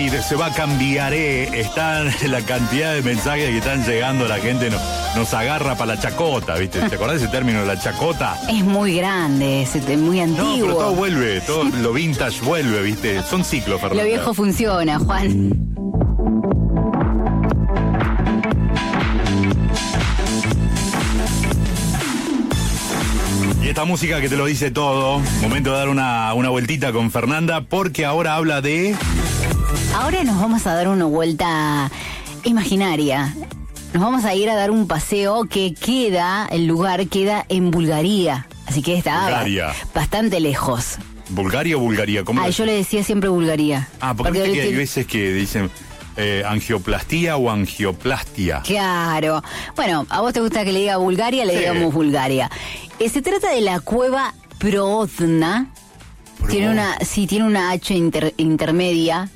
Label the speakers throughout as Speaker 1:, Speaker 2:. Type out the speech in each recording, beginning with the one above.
Speaker 1: ir, se va a cambiar, están la cantidad de mensajes que están llegando, la gente nos agarra para la chacota, ¿viste? ¿Te acordás de ese término, la chacota?
Speaker 2: Es muy grande, muy antiguo.
Speaker 1: No, pero todo vuelve, todo lo vintage vuelve, ¿viste? Son ciclos, Fernanda.
Speaker 2: Lo viejo funciona, Juan.
Speaker 1: Y esta música que te lo dice todo, momento de dar una vueltita con Fernanda, porque ahora habla de...
Speaker 2: Ahora nos vamos a dar una vuelta imaginaria. Nos vamos a ir a dar un paseo que el lugar queda en Bulgaria. Así que está
Speaker 1: Bulgaria.
Speaker 2: Bastante lejos.
Speaker 1: ¿Bulgaria o Bulgaria? ¿Cómo
Speaker 2: yo le decía siempre Bulgaria.
Speaker 1: Porque viste que hay veces que dicen angioplastía o angioplastia. Claro.
Speaker 2: Bueno, a vos te gusta que le diga Bulgaria, le digamos Bulgaria. Se trata de la cueva Prohodna. Tiene una H intermedia,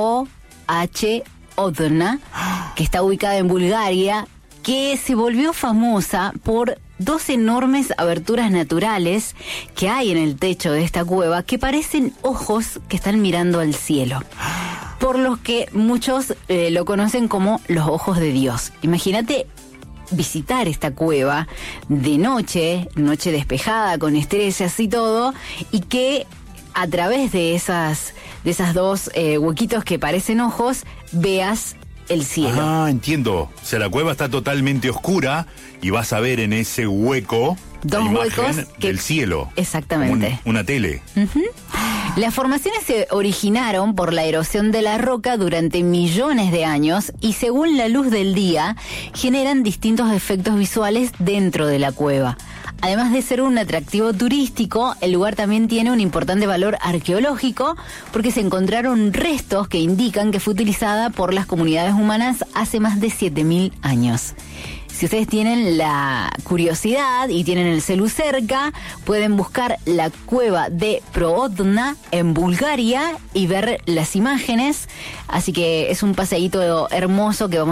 Speaker 2: Prohodna, que está ubicada en Bulgaria, que se volvió famosa por 2 enormes aberturas naturales que hay en el techo de esta cueva que parecen ojos que están mirando al cielo, por los que muchos lo conocen como los ojos de Dios. Imagínate visitar esta cueva de noche despejada, con estrellas y todo, y que a través de esas 2 huequitos que parecen ojos, veas el cielo.
Speaker 1: Ah, entiendo. O sea, la cueva está totalmente oscura y vas a ver en ese hueco
Speaker 2: 2 huecos
Speaker 1: del cielo.
Speaker 2: Exactamente.
Speaker 1: Una tele.
Speaker 2: Uh-huh. Las formaciones se originaron por la erosión de la roca durante millones de años y, según la luz del día, generan distintos efectos visuales dentro de la cueva. Además de ser un atractivo turístico, el lugar también tiene un importante valor arqueológico porque se encontraron restos que indican que fue utilizada por las comunidades humanas hace más de 7.000 años. Si ustedes tienen la curiosidad y tienen el celu cerca, pueden buscar la cueva de Prohodna en Bulgaria y ver las imágenes. Así que es un paseíto hermoso que vamos